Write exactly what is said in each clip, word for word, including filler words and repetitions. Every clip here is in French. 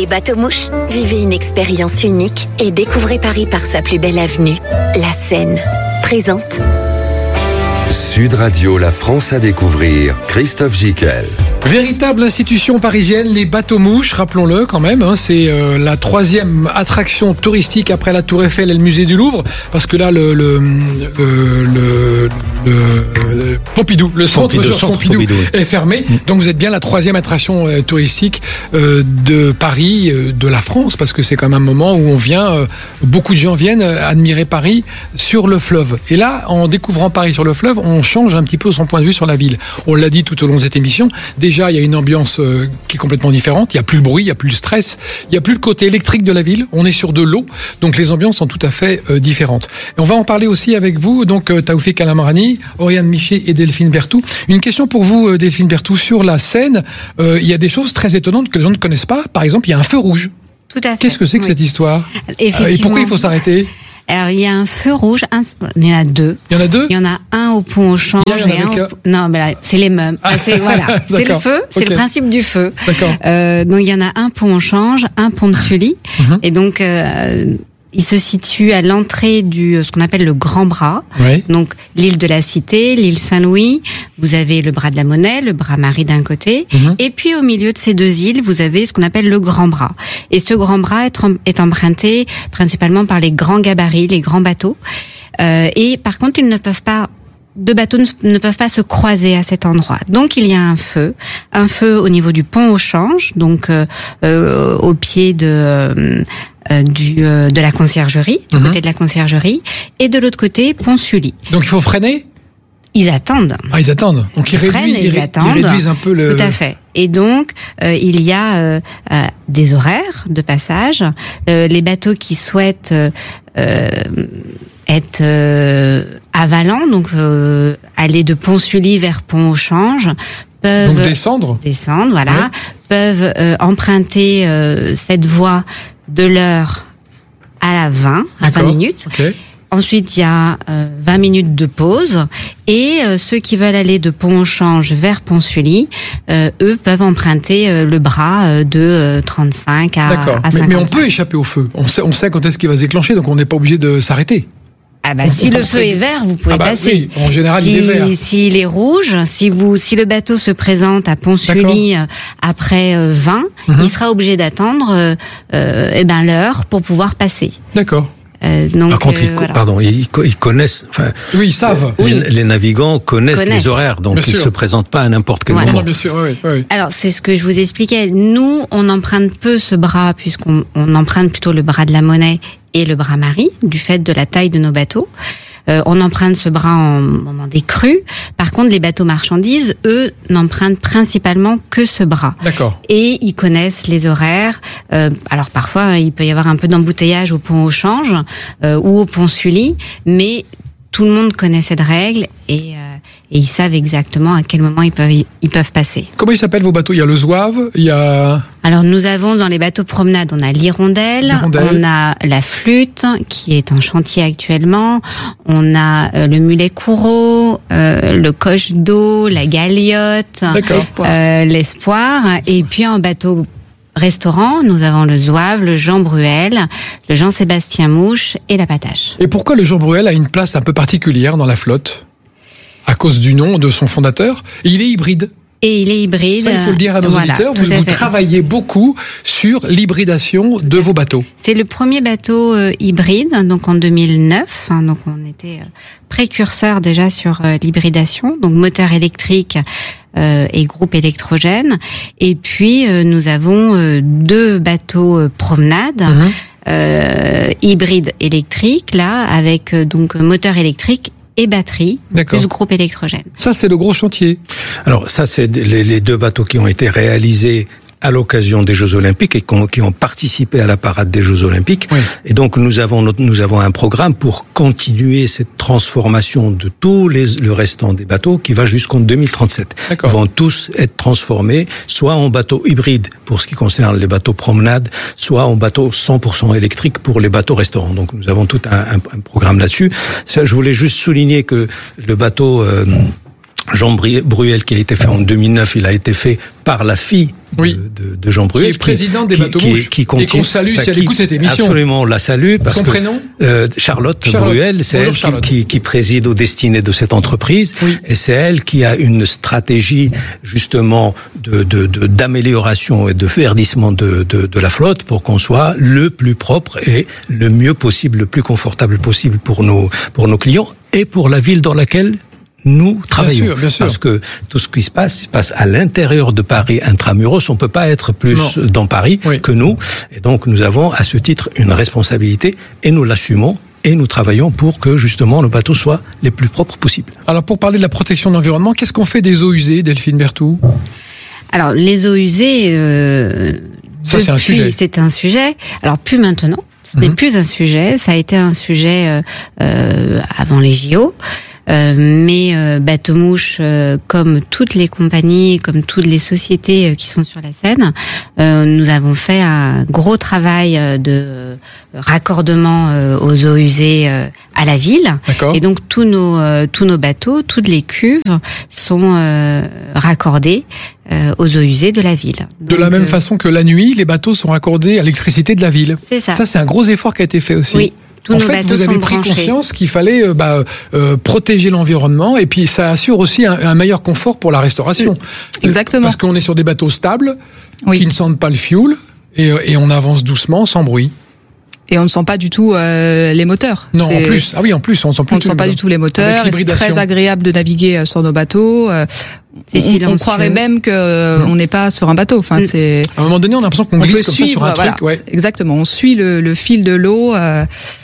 Les bateaux-mouches, vivez une expérience unique et découvrez Paris par sa plus belle avenue, la Seine. Présente. Sud Radio, la France à découvrir, Christophe Gicquel. Véritable institution parisienne, les bateaux-mouches, rappelons-le quand même, hein, c'est euh, la troisième attraction touristique après la Tour Eiffel et le musée du Louvre, parce que là, le, le, le, le, le, le Pompidou, le centre Pompidou, Georges centre Pompidou, Pompidou, oui. est fermé. Mmh. Donc vous êtes bien la troisième attraction euh, touristique euh, de Paris, euh, de la France, parce que c'est quand même un moment où on vient, euh, beaucoup de gens viennent euh, admirer Paris sur le fleuve. Et là, en découvrant Paris sur le fleuve, on change un petit peu son point de vue sur la ville. On l'a dit tout au long de cette émission. Déjà, il y a une ambiance euh, qui est complètement différente. Il n'y a plus le bruit, il n'y a plus le stress, il n'y a plus le côté électrique de la ville. On est sur de l'eau, donc les ambiances sont tout à fait euh, différentes. Et on va en parler aussi avec vous, donc euh, Taoufik Alamarani, Oriane Miché et Delphine Berthoud. Une question pour vous, euh, Delphine Berthoud, sur la Seine. Euh, il y a des choses très étonnantes que les gens ne connaissent pas. Par exemple, il y a un feu rouge. Tout à fait. Qu'est-ce que c'est que oui. cette histoire ? Effectivement. Euh, Et pourquoi il faut s'arrêter ? Alors, il y a un feu rouge, un... il y en a deux. Il y en a deux ? Il y en a un au pont au change Hier, il y en et un avait au... qu'un. Non, mais là, c'est les mêmes. Ah, c'est, voilà. C'est le feu, c'est Okay. le principe du feu. D'accord. Euh, donc, il y en a un pont au change, un pont de Sully. Mm-hmm. Et donc, euh, il se situe à l'entrée du, ce qu'on appelle le Grand Bras. Oui. Donc, l'île de la Cité, l'île Saint-Louis. Vous avez le bras de la Monnaie, le bras Marie d'un côté. Mm-hmm. Et puis, au milieu de ces deux îles, vous avez ce qu'on appelle le Grand Bras. Et ce Grand Bras est, est emprunté principalement par les grands gabarits, les grands bateaux. Euh, et par contre, ils ne peuvent pas deux bateaux ne, ne peuvent pas se croiser à cet endroit. Donc, il y a un feu, un feu au niveau du pont au change, donc euh, euh, au pied de euh, euh, du euh, de la conciergerie, du Mm-hmm. côté de la conciergerie, et de l'autre côté, pont Sully. Donc il faut freiner ? Ils attendent. Ah, ils attendent. Donc ils, Ils freinent réduisent, et ils ils, ré- attendent. ils réduisent un peu le... Tout à fait. Et donc, euh, il y a euh, euh, des horaires de passage. Euh, les bateaux qui souhaitent euh, euh, être euh, avalants, donc euh, aller de Pont-Sully vers Pont-au-Change, peuvent Donc descendre ? descendre, voilà, Ouais. peuvent euh, emprunter euh, cette voie de l'heure à la vingt, à vingt D'accord. minutes. Ok. Ensuite, il y a euh, vingt minutes de pause. Et euh, ceux qui veulent aller de Pont-au-Change vers Pont-Sully, euh, eux peuvent emprunter euh, le bras euh, de euh, trente-cinq à, D'accord. à Mais, cinquante. mais on peut échapper au feu. On sait, on sait quand est-ce qu'il va se déclencher, donc on n'est pas obligé de s'arrêter. Ah bah, on- si on le pense feu que- est vert, vous pouvez Ah bah passer. oui, en général, si, il est vert. S'il est rouge, si vous, si le bateau se présente à Pont-Sully euh, après euh, vingt, Mhm. il sera obligé d'attendre euh, euh, eh ben l'heure pour pouvoir passer. D'accord. Euh, donc, Par contre, euh, ils, co- voilà. pardon, ils, co- ils connaissent, enfin, Oui, ils savent. les, Oui. les navigants connaissent, Connaissent. les horaires, donc Bien ils sûr. se présentent pas à n'importe quel Voilà. Non, moment. non, bien sûr, oui, oui. Alors, c'est ce que je vous expliquais. Nous, on emprunte peu ce bras, puisqu'on on emprunte plutôt le bras de la Monnaie et le bras Marie, du fait de la taille de nos bateaux. Euh, on emprunte ce bras en moment des crues. Par contre, les bateaux marchandises, eux, n'empruntent principalement que ce bras. D'accord. Et ils connaissent les horaires. Euh, alors parfois, il peut y avoir un peu d'embouteillage au pont au change euh, ou au pont Sully, mais tout le monde connaît cette règle et, euh, et ils savent exactement à quel moment ils peuvent ils peuvent passer. Comment ils s'appellent vos bateaux ? Il y a le Zouave, il y a... Alors nous avons dans les bateaux promenades, on a l'hirondelle, L'hirondelle. on a la flûte qui est en chantier actuellement, on a euh, le mulet coureau, euh, le coche d'eau, la galiote, D'accord. euh, l'espoir, et puis en bateau restaurant, nous avons le Zouave, le Jean Bruel, le Jean-Sébastien Mouche et la Patache. Et pourquoi le Jean Bruel a une place un peu particulière dans la flotte ? À cause du nom de son fondateur. Et il est hybride. Et il est hybride. Ça, il faut le dire à nos Voilà, auditeurs. tout Vous, à vous fait. travaillez beaucoup sur l'hybridation de vos bateaux. C'est le premier bateau euh, hybride, donc en deux mille neuf. Hein, donc on était euh, précurseur déjà sur euh, l'hybridation, donc moteur électrique euh, et groupe électrogène. Et puis euh, nous avons euh, deux bateaux euh, promenade. Mhm. Euh, hybride électrique là, avec euh, donc moteur électrique et batterie, D'accord. plus groupe électrogène. Ça, c'est le gros chantier. Alors ça, c'est les, les deux bateaux qui ont été réalisés à l'occasion des Jeux Olympiques et qui ont, qui ont participé à la parade des Jeux Olympiques. Oui. Et donc nous avons notre, nous avons un programme pour continuer cette transformation de tous les le restant des bateaux qui va jusqu'en deux mille trente-sept. D'accord. Ils vont tous être transformés, soit en bateaux hybrides pour ce qui concerne les bateaux promenades, soit en bateaux cent pour cent électriques pour les bateaux restaurants. Donc nous avons tout un, un, un programme là-dessus. Ça, je voulais juste souligner que le bateau euh, Jean Bruel qui a été fait en deux mille neuf, il a été fait par la fille oui. de, de, de Jean Bruel. Qui est président qui, des bateaux qui, mouches. Qui, qui et qu'on salue bah, si elle écoute cette émission. Absolument, on la salue. Parce Son que, prénom euh, Charlotte, Charlotte Bruel, c'est Bonjour, elle Charlotte. Qui, qui préside aux destinées de cette entreprise. Oui. Et c'est elle qui a une stratégie justement de, de, de, d'amélioration et de verdissement de, de, de la flotte pour qu'on soit le plus propre et le mieux possible, le plus confortable possible pour nos, pour nos clients et pour la ville dans laquelle nous travaillons. Bien sûr, bien sûr. Parce que tout ce qui se passe, se passe à l'intérieur de Paris intramuros. On peut pas être plus non. dans Paris oui. que nous. Et donc, nous avons à ce titre une responsabilité et nous l'assumons. Et nous travaillons pour que, justement, nos bateaux soient les plus propres possibles. Alors, pour parler de la protection de l'environnement, qu'est-ce qu'on fait des eaux usées, Delphine Berthoud ? Alors, les eaux usées, euh, ça, c'est un sujet. C'est un sujet. Alors, plus maintenant. Ce mmh. n'est plus un sujet. Ça a été un sujet euh, euh, avant les J O. Euh, mais euh, Bateau-Mouche, euh, comme toutes les compagnies, comme toutes les sociétés euh, qui sont sur la Seine, euh, nous avons fait un gros travail euh, de raccordement euh, aux eaux usées euh, à la ville. D'accord. Et donc tous nos euh, tous nos bateaux, toutes les cuves sont euh, raccordées euh, aux eaux usées de la ville. De donc, la même euh, façon que la nuit, les bateaux sont raccordés à l'électricité de la ville. C'est ça. Ça, c'est un gros effort qui a été fait aussi. Oui. Tous en nos fait, bateaux vous avez sont pris branchés. conscience qu'il fallait euh, bah, euh, protéger l'environnement et puis ça assure aussi un, un meilleur confort pour la restauration. Exactement. Parce qu'on est sur des bateaux stables, oui. qui ne sentent pas le fioul et, et on avance doucement, sans bruit. Et on ne sent pas du tout euh, les moteurs. Non, c'est... en plus. Ah oui, en plus, on sent plus on ne sent pas du tout les moteurs. C'est très agréable de naviguer sur nos bateaux. C'est on, on croirait même que euh, mmh. on n'est pas sur un bateau. Enfin, mmh. c'est. À un moment donné, on a l'impression qu'on glisse comme suivre, ça sur un voilà, truc. Ouais. Exactement. On suit le, le fil de l'eau. Euh,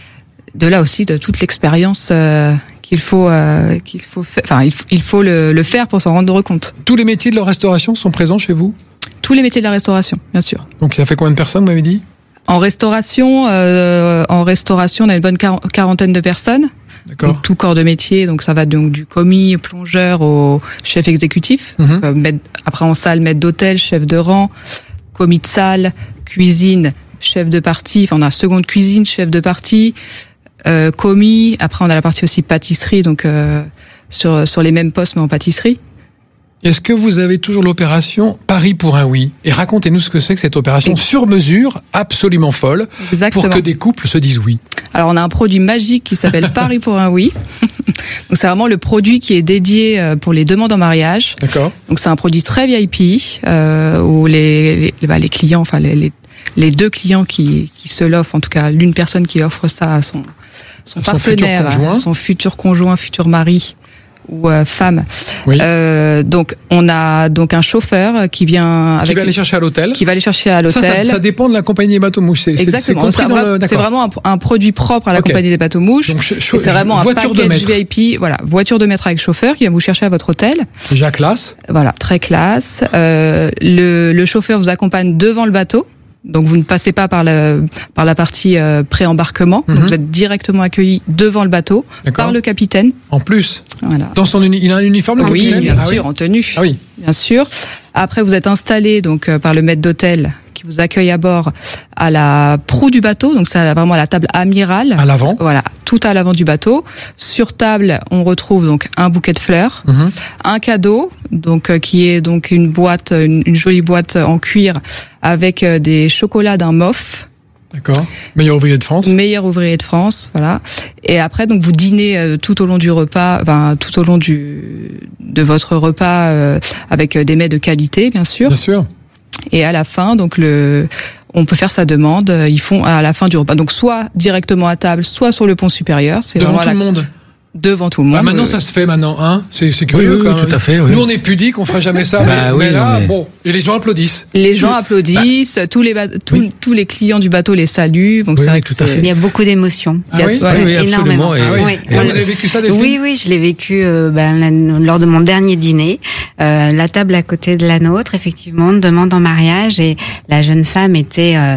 de là aussi de toute l'expérience euh, qu'il faut euh, qu'il faut faire. Enfin, il, il faut le, le faire pour s'en rendre compte. Tous les métiers de la restauration sont présents chez vous ? Tous les métiers de la restauration, bien sûr. Donc, ça fait combien de personnes, vous m'avez dit ? En restauration, euh, en restauration, on a une bonne quarantaine de personnes. D'accord. Donc, tout corps de métier, donc ça va donc du commis, plongeur au chef exécutif. Mm-hmm. Donc, euh, maître, après en salle, maître d'hôtel, chef de rang, commis de salle, cuisine, chef de partie. Enfin, on a seconde cuisine, chef de partie, euh, commis. Après, on a la partie aussi pâtisserie, donc euh, sur sur les mêmes postes mais en pâtisserie. Est-ce que vous avez toujours l'opération Paris pour un oui ? Et racontez-nous ce que c'est que cette opération sur mesure, absolument folle, Exactement. pour que des couples se disent oui. Alors, on a un produit magique qui s'appelle Paris pour un oui. Donc, c'est vraiment le produit qui est dédié pour les demandes en mariage. D'accord. Donc, c'est un produit très V I P, euh, où les, les, bah, les clients, enfin, les, les, les deux clients qui, qui se l'offrent, en tout cas, l'une personne qui offre ça à son, son à partenaire, son futur conjoint, son futur conjoint, futur mari, ou euh, femme. Oui. Euh, donc on a donc un chauffeur qui vient avec qui va aller chercher à l'hôtel. Qui va aller chercher à l'hôtel. Ça, ça, ça dépend de la compagnie des bateaux-mouches. C'est, Exactement. C'est, c'est, le, c'est vraiment un, un produit propre à la okay. compagnie des bateaux-mouches. Donc, ch- ch- c'est vraiment un package V I P. Voilà, voiture de maître avec chauffeur qui vient vous chercher à votre hôtel. Déjà classe. Voilà, très classe. Euh, le, le chauffeur vous accompagne devant le bateau. Donc vous ne passez pas par la par la partie euh, pré-embarquement, mm-hmm. donc vous êtes directement accueilli devant le bateau. D'accord. Par le capitaine. En plus. Voilà. Dans son uni- il a un uniforme le oui, capitaine. Bien ah, sûr, oui. en tenue. Ah oui. Bien sûr. Après vous êtes installé donc euh, par le maître d'hôtel qui vous accueille à bord à la proue du bateau, donc c'est vraiment à la table amirale. À l'avant. Voilà, tout à l'avant du bateau. Sur table, on retrouve donc un bouquet de fleurs, mm-hmm. un cadeau, donc euh, qui est donc une boîte, une, une jolie boîte en cuir avec euh, des chocolats d'un M O F. D'accord. Meilleur ouvrier de France. Meilleur ouvrier de France, voilà. Et après, donc vous dînez euh, tout au long du repas, enfin tout au long du de votre repas euh, avec des mets de qualité, bien sûr. Bien sûr. Et à la fin, donc le, on peut faire sa demande. Ils font à la fin du repas, donc soit directement à table, soit sur le pont supérieur. C'est devant tout la... le monde. Devant tout le monde. Bah maintenant, oui, ça oui. se fait maintenant, hein. C'est, c'est curieux, oui, quand oui, même. Tout à fait, oui. Nous, on est pudiques, on fera jamais ça. Bah, mais, oui, mais là, mais... bon. Et les gens applaudissent. Les gens applaudissent. Bah. Tous les, ba... tous, oui. tous les clients du bateau les saluent. Donc oui, c'est vrai tout que à fait. Il y a beaucoup d'émotions. Ah Il y a oui, ouais, oui, oui, énormément. Et... Ah oui. Oui. Et ça, vous avez vécu ça, des filles ? Oui, oui, je l'ai vécu euh, ben, la, lors de mon dernier dîner. Euh, la table à côté de la nôtre, effectivement, demande en mariage et la jeune femme était euh,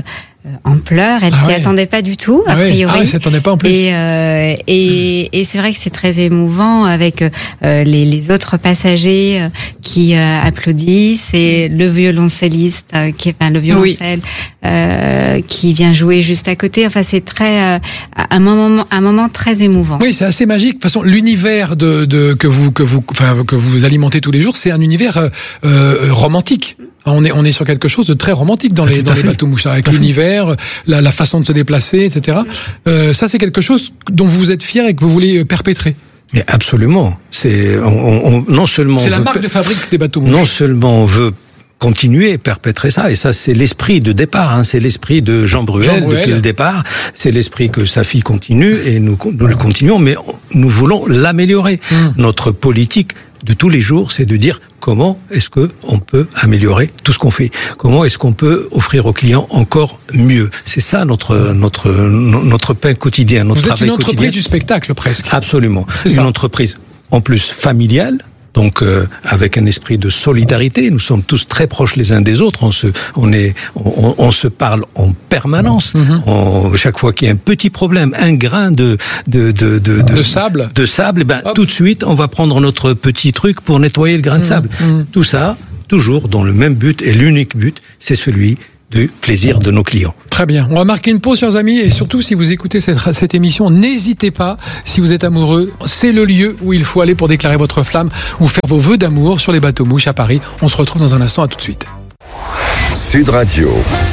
en pleurs. Elle ah s'y ouais. attendait pas du tout, a ah priori. Ah ouais, s'attendait pas en plus. Et, euh, et, mmh. et c'est vrai que c'est très émouvant avec euh, les, les autres passagers euh, qui euh, applaudissent et le violoncelliste, euh, qui est enfin le violoncelle oui. euh, qui vient jouer juste à côté. Enfin, c'est très euh, un moment, un moment très émouvant. Oui, c'est assez magique. De toute façon, l'univers de, de que vous que vous enfin que vous alimentez tous les jours, c'est un univers euh, euh, romantique. On est, on est sur quelque chose de très romantique dans les, dans les bateaux mouches, avec l'univers, la, la façon de se déplacer, et cetera. Euh, ça, c'est quelque chose dont vous êtes fier et que vous voulez perpétrer. Mais absolument. C'est, on, on, non seulement. C'est la marque de fabrique des bateaux mouches. Non seulement on veut continuer et perpétrer ça, et ça c'est l'esprit de départ, hein. C'est l'esprit de Jean Bruel, Jean Bruel depuis le départ, c'est l'esprit que sa fille continue et nous, nous le continuons, mais nous voulons l'améliorer. Mmh. Notre politique de tous les jours, c'est de dire comment est-ce que on peut améliorer tout ce qu'on fait, comment est-ce qu'on peut offrir aux clients encore mieux. C'est ça notre notre notre pain quotidien, notre Vous travail quotidien. Vous êtes une entreprise du spectacle presque. Absolument, c'est une ça. entreprise en plus familiale. Donc euh, avec un esprit de solidarité, nous sommes tous très proches les uns des autres. On se, on est, on, on se parle en permanence. Mm-hmm. On, chaque fois qu'il y a un petit problème, un grain de de de de, de, de sable, de sable, ben Hop. tout de suite on va prendre notre petit truc pour nettoyer le grain de sable. Mm-hmm. Tout ça, toujours dans le même but, et l'unique but, c'est celui du plaisir de nos clients. Très bien. On va marquer une pause, chers amis, et surtout, si vous écoutez cette, cette émission, n'hésitez pas, si vous êtes amoureux, c'est le lieu où il faut aller pour déclarer votre flamme ou faire vos vœux d'amour sur les bateaux mouches à Paris. On se retrouve dans un instant, à tout de suite. Sud Radio.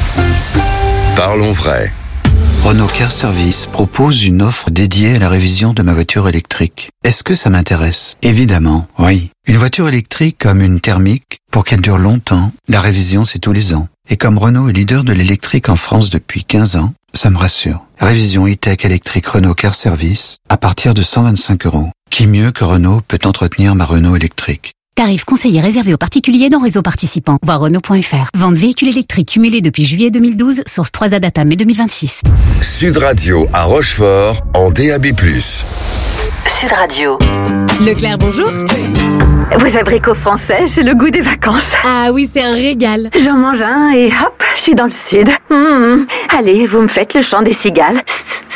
Parlons vrai. Renault Car Service propose une offre dédiée à la révision de ma voiture électrique. Est-ce que ça m'intéresse? Évidemment, oui. Une voiture électrique comme une thermique, pour qu'elle dure longtemps, la révision c'est tous les ans. Et comme Renault est leader de l'électrique en France depuis quinze ans, ça me rassure. Révision e-tech électrique Renault Car Service à partir de cent vingt-cinq euros. Qui mieux que Renault peut entretenir ma Renault électrique? Tarif conseillé réservé aux particuliers non réseau participant. Voir Renault point F R. Vente véhicules électriques cumulés depuis juillet deux mille douze, source trois A Data mai deux mille vingt-six. Sud Radio à Rochefort en D A B plus. Sud Radio. Leclerc, bonjour. Vos abricots français, c'est le goût des vacances. Ah oui, c'est un régal. J'en mange un et hop, je suis dans le sud. Mmh. Allez, vous me faites le chant des cigales.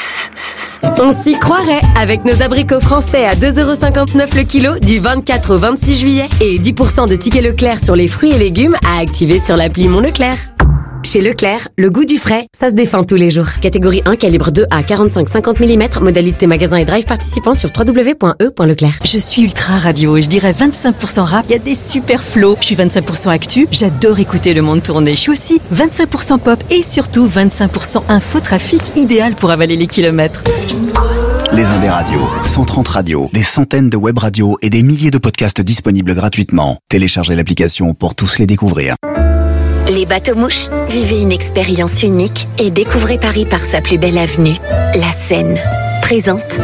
On s'y croirait avec nos abricots français à deux euros cinquante-neuf le kilo du vingt-quatre au vingt-six juillet et dix pour cent de tickets Leclerc sur les fruits et légumes à activer sur l'appli Mon Leclerc. Chez Leclerc, le goût du frais, ça se défend tous les jours. Catégorie un, calibre deux à quarante-cinq cinquante millimètres, modalité magasin et drive participants sur w w w point e point leclerc. Je suis ultra radio et je dirais vingt-cinq pour cent rap, il y a des super flows. Je suis vingt-cinq pour cent actu, j'adore écouter le monde tourner. Je suis aussi vingt-cinq pour cent pop et surtout vingt-cinq pour cent infotrafic, idéal pour avaler les kilomètres. Les Indés radios, cent trente radios, des centaines de web radios et des milliers de podcasts disponibles gratuitement. Téléchargez l'application pour tous les découvrir. Les bateaux mouches, vivez une expérience unique et découvrez Paris par sa plus belle avenue, la Seine. Présente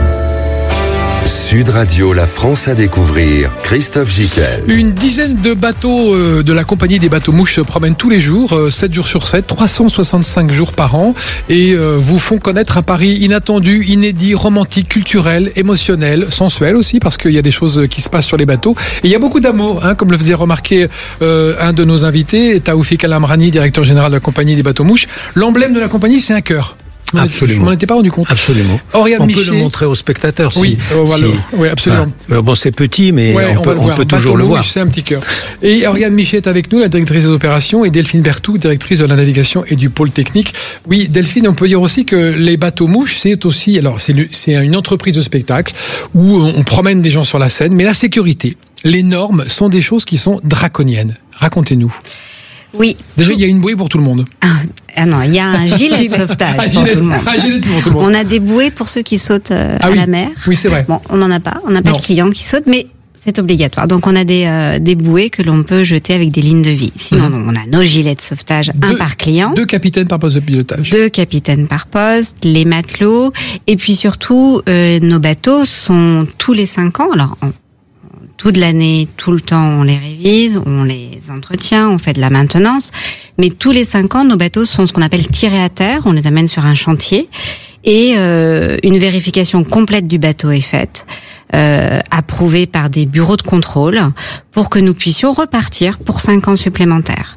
Sud Radio, la France à découvrir. Christophe Gicquel. Une dizaine de bateaux euh, de la compagnie des bateaux mouches se promènent tous les jours, euh, sept jours sur sept, trois cent soixante-cinq jours par an, et euh, vous font connaître un Paris inattendu, inédit, romantique, culturel, émotionnel, sensuel aussi, parce qu'il y a des choses qui se passent sur les bateaux. Et il y a beaucoup d'amour, hein, comme le faisait remarquer euh, un de nos invités, Taoufik El Amrani, directeur général de la compagnie des bateaux mouches. L'emblème de la compagnie, c'est un cœur. Absolument. Je m'en étais pas rendu compte. Absolument. Oriane on Michet. peut le montrer aux spectateurs. Oui, si, on va si, le, oui, absolument. Voilà. Bon, c'est petit, mais ouais, on, on peut, le on peut toujours le voir. C'est un petit cœur. Et Oriane Michet est avec nous, la directrice des opérations, et Delphine Berthoud, directrice de la navigation et du pôle technique. Oui, Delphine, on peut dire aussi que les bateaux mouches, c'est aussi, alors c'est, c'est une entreprise de spectacle où on promène des gens sur la Seine, mais la sécurité, les normes sont des choses qui sont draconiennes. Racontez-nous. Oui. Déjà, il y a une bouée pour tout le monde. Ah, ah non, il y a un gilet de sauvetage un pour, gilet, tout le monde. Un gilet pour tout le monde. On a des bouées pour ceux qui sautent euh, ah à oui. la mer. Oui, c'est vrai. Bon, on n'en a pas. On n'a pas non. de clients qui sautent, mais c'est obligatoire. Donc, on a des, euh, des bouées que l'on peut jeter avec des lignes de vie. Sinon, mmh. on a nos gilets de sauvetage, deux, un par client. Deux capitaines par poste de pilotage. Deux capitaines par poste, les matelots. Et puis surtout, euh, nos bateaux sont tous les cinq ans. Alors, on, toute l'année, tout le temps, on les révise, on les entretient, on fait de la maintenance. Mais tous les cinq ans, nos bateaux sont ce qu'on appelle tirés à terre. On les amène sur un chantier et euh, une vérification complète du bateau est faite, euh, approuvée par des bureaux de contrôle pour que nous puissions repartir pour cinq ans supplémentaires. Mmh.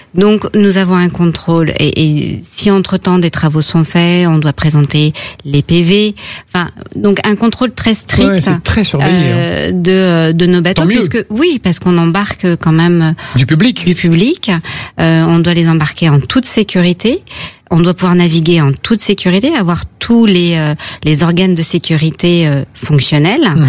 Donc nous avons un contrôle et, et si entre-temps des travaux sont faits, on doit présenter les P V. Enfin, donc un contrôle très strict ouais, c'est très surveillé, euh, hein. de de nos bateaux, puisque oui, parce qu'on embarque quand même du public. Du public. Euh, on doit les embarquer en toute sécurité. On doit pouvoir naviguer en toute sécurité, avoir tous les euh, les organes de sécurité euh, fonctionnels. Mmh.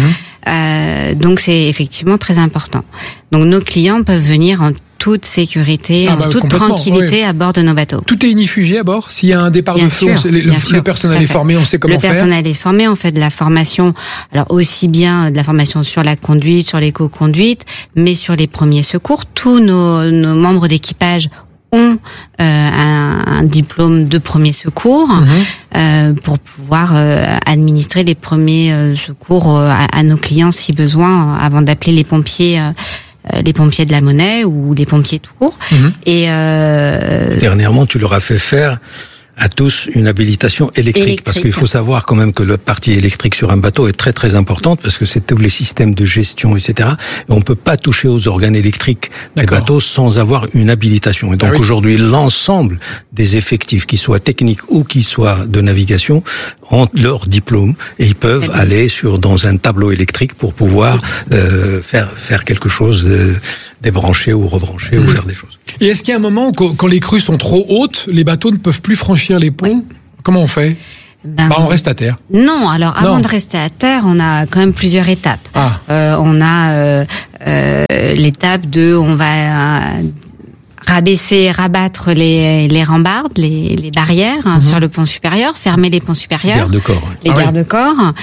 Euh, donc c'est effectivement très important. Donc nos clients peuvent venir en toute sécurité, ah bah, en toute tranquillité oui. à bord de nos bateaux. Tout est unifugé à bord. S'il y a un départ bien de feu, sûr, on sait, le, le personnel est formé, on sait comment le faire. Le personnel est formé, on fait de la formation, alors aussi bien de la formation sur la conduite, sur l'éco-conduite, mais sur les premiers secours. Tous nos, nos membres d'équipage ont euh, un, un diplôme de premier secours mmh. euh, pour pouvoir euh, administrer les premiers euh, secours euh, à, à nos clients si besoin, avant d'appeler les pompiers. Euh, les pompiers de la Monnaie ou les pompiers tout court. Mmh. Et euh... dernièrement, tu leur as fait faire à tous une habilitation électrique, électrique, parce qu'il faut savoir quand même que la partie électrique sur un bateau est très très importante, parce que c'est tous les systèmes de gestion, et cetera. Et on peut pas toucher aux organes électriques des bateaux sans avoir une habilitation. Et donc ah oui. aujourd'hui, l'ensemble des effectifs, qu'ils soient techniques ou qu'ils soient de navigation, ont leur diplôme et ils peuvent ah aller sur dans un tableau électrique pour pouvoir euh, faire faire quelque chose, de débrancher ou rebrancher mmh. ou faire des choses. Et est-ce qu'il y a un moment où, quand les crues sont trop hautes, les bateaux ne peuvent plus franchir les ponts ? Comment on fait ? Ben, bah, on reste à terre. Non, alors avant non. de rester à terre, on a quand même plusieurs étapes. Ah. Euh, on a euh, euh, l'étape de, on va euh, rabaisser, rabattre les, les rambardes, les, les barrières hein, mm-hmm. sur le pont supérieur, fermer les ponts supérieurs, garde-corps, les ah garde-corps. Oui.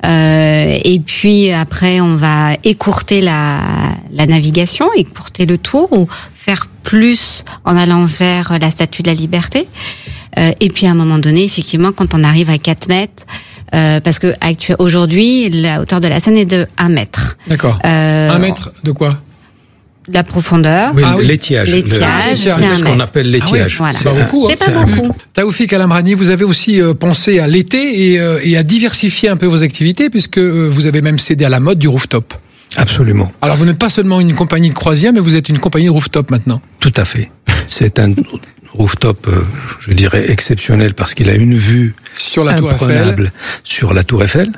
Euh, et puis après, on va écourter la, la navigation, écourter le tour ou faire plus en allant vers la Statue de la Liberté. Euh, et puis à un moment donné, effectivement, quand on arrive à quatre mètres, euh, parce que actuellement, aujourd'hui, la hauteur de la Seine est de un mètre. D'accord. Euh, un mètre de quoi ? La profondeur. Oui, ah oui. L'étiage. L'étiage, c'est, c'est ce qu'on appelle l'étiage. Ah oui, voilà. C'est pas beaucoup. Hein. C'est pas beaucoup. Taoufik Al-Amrani, vous avez aussi euh, pensé à l'été et, euh, et à diversifier un peu vos activités, puisque euh, vous avez même cédé à la mode du rooftop. Absolument. Alors vous n'êtes pas seulement une compagnie de croisière, mais vous êtes une compagnie de rooftop maintenant. Tout à fait. C'est un rooftop, euh, je dirais, exceptionnel parce qu'il a une vue sur la Tour Eiffel. Sur la Tour Eiffel.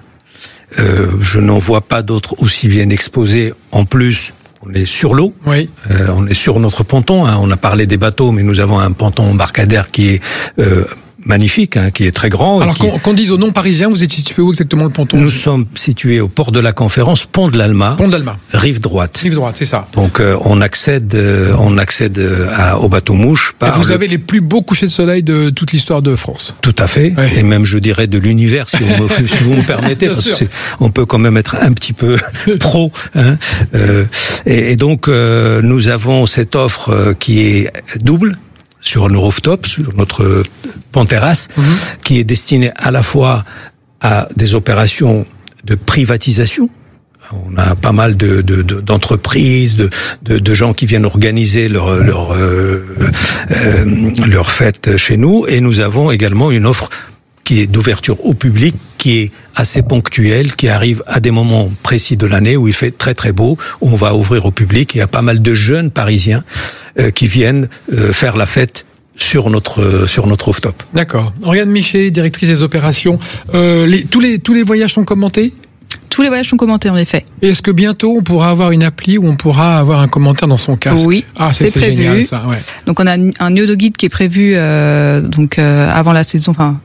Euh, je n'en vois pas d'autres aussi bien exposés. En plus, on est sur l'eau. Oui. Euh, on est sur notre ponton. Hein. On a parlé des bateaux, mais nous avons un ponton embarcadère qui est euh, magnifique, hein, qui est très grand. Alors qui... qu'on, qu'on dise au nom parisien, vous êtes situé où exactement le ponton ? Nous sommes situés au port de la Conférence, pont de l'Alma. Pont de l'Alma. Rive droite. Rive droite, c'est ça. Donc euh, on accède, euh, on accède à, au bateau mouche. Par Et vous le... avez les plus beaux couchers de soleil de toute l'histoire de France. Tout à fait. Ouais. Et même je dirais de l'univers, si, on me, si vous me permettez, parce que c'est, on peut quand même être un petit peu pro. Hein. Euh, et, et donc euh, nous avons cette offre euh, qui est double. Sur le rooftop, sur notre pont terrasse, mmh. qui est destiné à la fois à des opérations de privatisation. On a pas mal de, de, de d'entreprises, de, de, de gens qui viennent organiser leur leur euh, euh, leur fête chez nous, et nous avons également une offre qui est d'ouverture au public, qui est assez ponctuelle, qui arrive à des moments précis de l'année où il fait très très beau, où on va ouvrir au public. Il y a pas mal de jeunes Parisiens euh, qui viennent euh, faire la fête sur notre euh, sur notre rooftop. D'accord. Oriane Miché, directrice des opérations. Euh, les, tous les tous les voyages sont commentés ? Tous les voyages sont commentés, en effet. Et est-ce que bientôt on pourra avoir une appli où on pourra avoir un commentaire dans son casque ? Oui, ah, c'est, c'est, c'est prévu. Génial, ça, ouais. Donc on a un nœud de guide qui est prévu euh, donc euh, avant la saison, enfin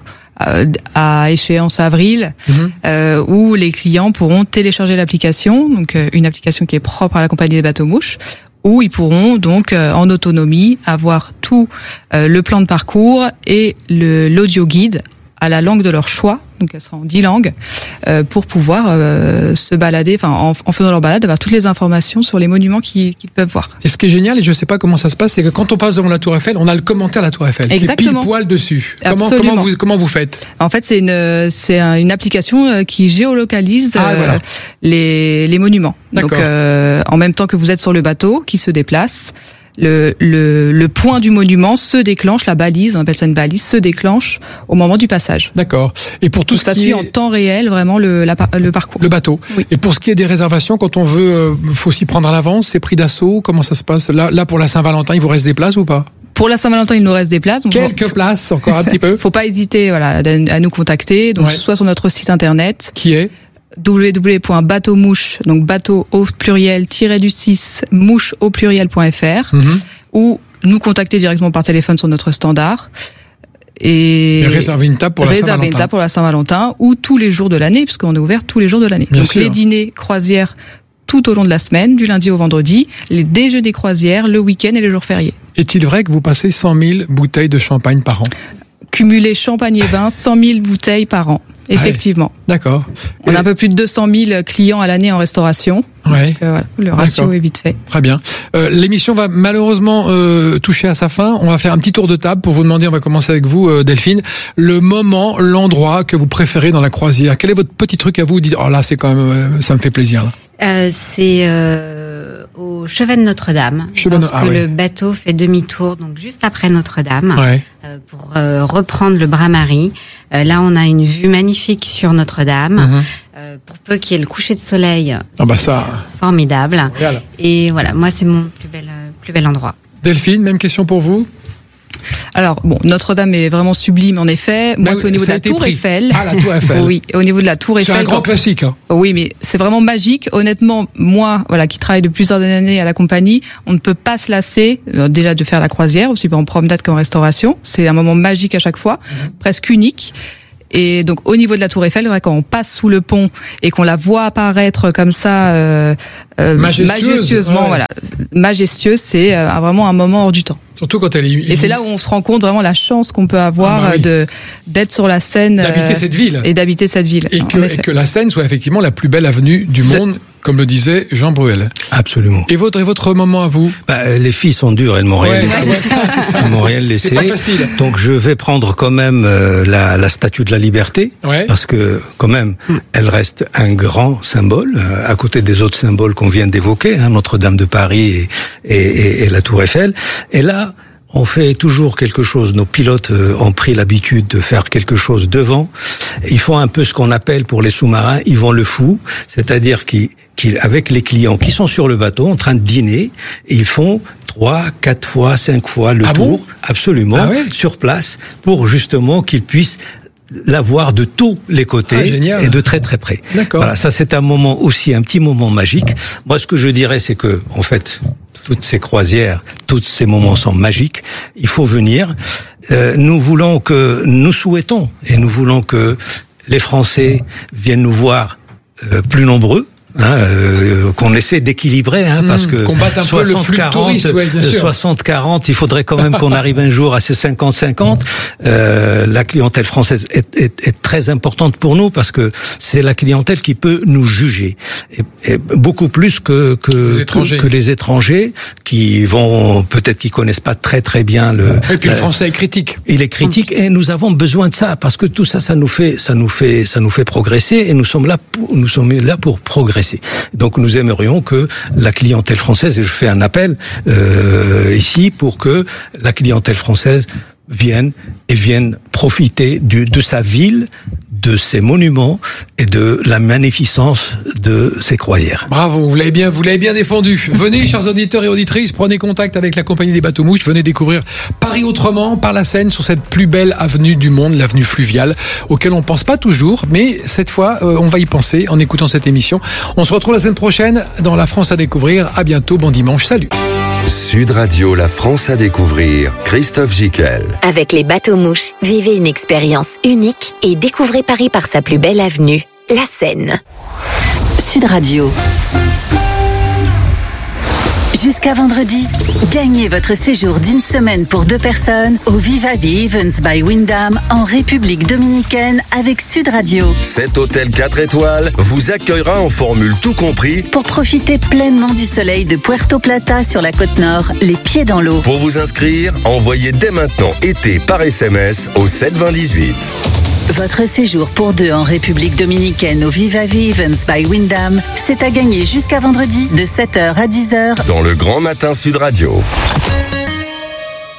à échéance avril, mmh. euh, où les clients pourront télécharger l'application, donc euh, une application qui est propre à la compagnie des bateaux mouches, où ils pourront donc euh, en autonomie avoir tout euh, le plan de parcours et le, l'audio guide à la langue de leur choix, donc elle sera en dix langues, euh, pour pouvoir euh, se balader, enfin en, en faisant leur balade, avoir toutes les informations sur les monuments qu'ils, qu'ils peuvent voir. Et ce qui est génial, et je ne sais pas comment ça se passe, c'est que quand on passe devant la Tour Eiffel, on a le commentaire de la Tour Eiffel, Exactement. qui est pile poil dessus. Comment, Absolument. comment vous comment vous faites ? En fait, c'est une c'est une application qui géolocalise ah, euh, voilà. les les monuments. D'accord. Donc euh, en même temps que vous êtes sur le bateau qui se déplace, le, le, le point du monument se déclenche, la balise, on appelle ça une balise, se déclenche au moment du passage. D'accord. Et pour tout Donc, ce ça qui suit est... en temps réel vraiment le, la, le parcours. Le bateau. Oui. Et pour ce qui est des réservations, quand on veut, euh, faut s'y prendre à l'avance, c'est prix d'assaut, comment ça se passe ? Là, là pour la Saint-Valentin, il vous reste des places ou pas ? Pour la Saint-Valentin, il nous reste des places. Donc Quelques faut, places, encore un petit peu. Faut pas hésiter, voilà, à nous contacter. Donc, ouais. soit sur notre site internet. Qui est? w w w point bateau mouche, donc bateau au pluriel, tiré du six, mouche au pluriel point f r, mm-hmm. ou nous contacter directement par téléphone sur notre standard. Et, et réserver une table pour la réserver Saint-Valentin. une table pour la Saint-Valentin, ou tous les jours de l'année, puisqu'on est ouvert tous les jours de l'année. Bien donc sûr. Les dîners, croisières, tout au long de la semaine, du lundi au vendredi, les déjeuners croisières, le week-end et les jours fériés. Est-il vrai que vous passez cent mille bouteilles de champagne par an? Cumulé champagne et vin, cent mille bouteilles par an. Effectivement. Ouais, d'accord. On et... a un peu plus de deux cent mille clients à l'année en restauration. Ouais. Donc, euh, voilà, le ratio est vite fait. Très bien. Euh, l'émission va malheureusement euh, toucher à sa fin. On va faire un petit tour de table pour vous demander, on va commencer avec vous euh, Delphine, le moment, l'endroit que vous préférez dans la croisière. Quel est votre petit truc à vous? Dites, oh là c'est quand même, euh, ça me fait plaisir. Là. Euh, c'est euh, au chevet de Notre-Dame, chevet lorsque ah, ouais. le bateau fait demi-tour, donc juste après Notre-Dame, ouais. euh, pour euh, reprendre le bras-Marie. Euh, là, on a une vue magnifique sur Notre-Dame. Mm-hmm. Euh, pour peu qu'il y ait le coucher de soleil, ah bah ça, formidable. Real. Et voilà, moi, c'est mon plus bel, euh, plus bel endroit. Delphine, même question pour vous? Alors, bon, Notre-Dame est vraiment sublime, en effet. Moi, mais c'est au niveau de la Tour pris. Eiffel. Ah, la Tour Eiffel. Oui, au niveau de la Tour Eiffel. C'est un grand classique, hein. Oui, mais c'est vraiment magique. Honnêtement, moi, voilà, qui travaille depuis plusieurs années à la compagnie, on ne peut pas se lasser, euh, déjà de faire la croisière, aussi bien en promenade qu'en restauration. C'est un moment magique à chaque fois, mmh. presque unique. Et donc au niveau de la Tour Eiffel, quand on passe sous le pont et qu'on la voit apparaître comme ça euh, euh, Majestueuse, majestueusement, ouais. voilà, majestueuse, c'est euh, vraiment un moment hors du temps. Surtout quand elle est. Et c'est là où on se rend compte vraiment la chance qu'on peut avoir ah bah oui. de d'être sur la Seine, d'habiter euh, cette ville et d'habiter cette ville. Et que, et que la Seine soit effectivement la plus belle avenue du monde. De... Comme le disait Jean Bruel. Absolument. Et votre, et votre moment à vous? Bah, les filles sont dures, elles m'ont rien ouais, laissé. Ouais, ça, c'est ça, elles m'ont rien laissé. C'est pas facile. Donc je vais prendre quand même euh, la, la statue de la Liberté, ouais. parce que quand même, mm. elle reste un grand symbole euh, à côté des autres symboles qu'on vient d'évoquer, hein, Notre-Dame de Paris et, et, et, et la Tour Eiffel. Et là, on fait toujours quelque chose. Nos pilotes ont pris l'habitude de faire quelque chose devant. Ils font un peu ce qu'on appelle pour les sous-marins, ils vont le fou, c'est-à-dire qu'ils qu'ils, avec les clients qui sont sur le bateau en train de dîner, ils font trois, quatre fois, cinq fois le ah tour, bon absolument, ah ouais sur place, pour justement qu'ils puissent la voir de tous les côtés ah, et de très très près. D'accord. Voilà, ça c'est un moment aussi, un petit moment magique. Moi, ce que je dirais, c'est que, en fait, toutes ces croisières, tous ces moments sont magiques. Il faut venir. Euh, nous voulons que, nous souhaitons et nous voulons que les Français viennent nous voir euh, plus nombreux. Hein, euh, qu'on essaie d'équilibrer, hein, mmh, parce que soixante quarante, il faudrait quand même qu'on arrive un jour à ces cinquante cinquante. Euh, la clientèle française est, est, est très importante pour nous parce que c'est la clientèle qui peut nous juger, et, et beaucoup plus que que les que, que les étrangers qui vont peut-être qui connaissent pas très très bien le. Et puis le français est critique. Il est critique et nous avons besoin de ça parce que tout ça, ça nous fait, ça nous fait, ça nous fait progresser et nous sommes là pour, nous sommes là pour progresser. Donc nous aimerions que la clientèle française, et je fais un appel euh, ici pour que la clientèle française vienne et vienne profiter du, de sa ville, de ses monuments et de la magnificence de ses croisières. Bravo, vous l'avez bien, vous l'avez bien défendu. Venez, chers auditeurs et auditrices, prenez contact avec la compagnie des bateaux mouches. Venez découvrir Paris autrement, par la Seine, sur cette plus belle avenue du monde, l'avenue fluviale, auquel on pense pas toujours, mais cette fois, euh, on va y penser en écoutant cette émission. On se retrouve la semaine prochaine dans La France à découvrir. À bientôt, bon dimanche, salut. Sud Radio, La France à découvrir, Christophe Gicquel. Avec les bateaux mouches, vivez une expérience unique et découvrez Paris par sa plus belle avenue, la Seine. Sud Radio. Jusqu'à vendredi, gagnez votre séjour d'une semaine pour deux personnes au Vivavi Events by Wyndham en République Dominicaine avec Sud Radio. Cet hôtel quatre étoiles vous accueillera en formule tout compris pour profiter pleinement du soleil de Puerto Plata sur la côte nord, les pieds dans l'eau. Pour vous inscrire, envoyez dès maintenant été par S M S au sept vingt dix-huit. Votre séjour pour deux en République Dominicaine au Vivavi Events by Wyndham, c'est à gagner jusqu'à vendredi de sept heures à dix heures dans le Grand Matin Sud Radio.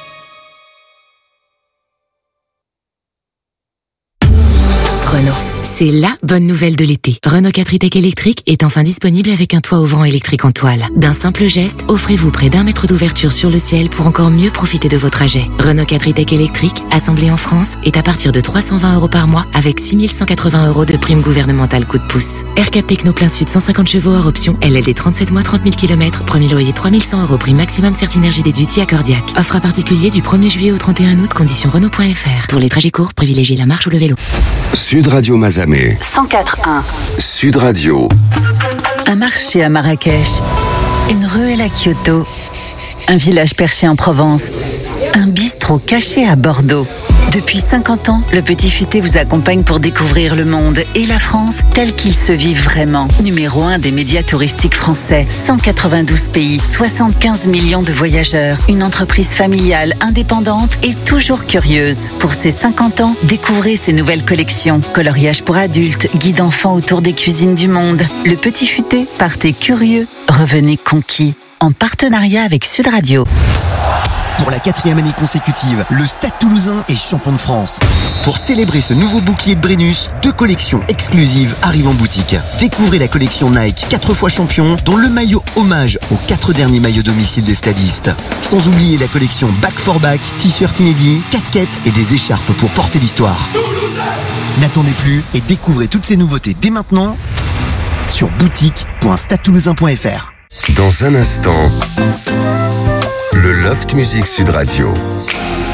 Renault. C'est la bonne nouvelle de l'été. Renault quatre e-Tech électrique est enfin disponible avec un toit ouvrant électrique en toile. D'un simple geste, offrez-vous près d'un mètre d'ouverture sur le ciel pour encore mieux profiter de vos trajets. Renault quatre e-Tech électrique, assemblé en France, est à partir de trois cent vingt euros par mois avec six mille cent quatre-vingts euros de prime gouvernementale coup de pouce. R quatre Techno plein sud cent cinquante chevaux hors option, L L D trente-sept mois trente mille kilomètres, premier loyer trois mille cent euros, prime maximum Certinergie déduit accordiaque. Offre à particulier du premier juillet au trente et un août, conditions Renault point F R. Pour les trajets courts, privilégiez la marche ou le vélo. Sud Radio Mazamet. cent quatre virgule un. Sud Radio. Un marché à Marrakech. Une ruelle à Kyoto. Un village perché en Provence. Un bistrot caché à Bordeaux. Depuis cinquante ans, le Petit Futé vous accompagne pour découvrir le monde et la France tel qu'il se vit vraiment. Numéro un des médias touristiques français, cent quatre-vingt-douze pays, soixante-quinze millions de voyageurs. Une entreprise familiale, indépendante et toujours curieuse. Pour ses cinquante ans, découvrez ses nouvelles collections. Coloriage pour adultes, guide enfants autour des cuisines du monde. Le Petit Futé, partez curieux, revenez conquis. En partenariat avec Sud Radio. Pour la quatrième année consécutive, le Stade Toulousain est champion de France. Pour célébrer ce nouveau bouclier de Brennus, deux collections exclusives arrivent en boutique. Découvrez la collection Nike quatre fois champion, dont le maillot hommage aux quatre derniers maillots domicile des stadistes. Sans oublier la collection Back for Back, t-shirt inédits, casquettes et des écharpes pour porter l'histoire. N'attendez plus et découvrez toutes ces nouveautés dès maintenant sur boutique point stade toulousain point F R. Dans un instant, le Loft Music Sud Radio.